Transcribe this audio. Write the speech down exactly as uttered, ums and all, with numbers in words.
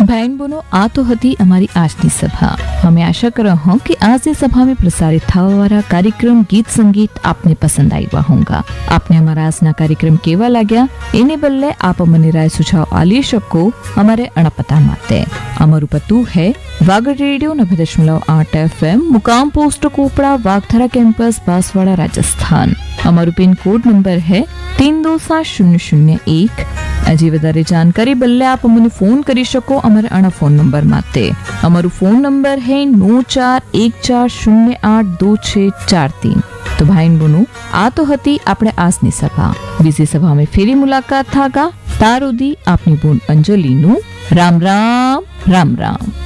बहन बोनो आ तो हती हमारी आज की सभा। हमें आशा कर रहा हूँ कि आज की सभा में प्रसारित થવા વાળા કાર્યક્રમ ગીત સંગીત આપને પસંદ આવ્યા હોંગા। આપને અમારા આજના કાર્યક્રમ કેવા લાગ્યા એને બદલે આપ મને રાય સુझाव આલી શકો અમારે અણપતા માટે। અમારું પતું है વાગડ રેડિયો નब्बे दशमलव आठ एफएम मुकाम पोस्ट कोपड़ा वागथरा कैंपस बांसवाड़ा राजस्थान। અમારું પિન કોડ નંબર है तीन दो सात शून्य शून्य एक। હજી વધારે જાણકારી બદલે આપ મને ફોન કરી શકો અમારા અણા ફોન નંબર માટે। અમારું ફોન નંબર है नौ चार एक चार शून्य आठ दो छह चार तीन। तो भाई बोनो आ तो हती આપણે આજની સભા। બીજી સભામાં ફેરી મુલાકાત થાગા। તારુદી આપની બોન અંજલિનું રામ રામ રામ રામ।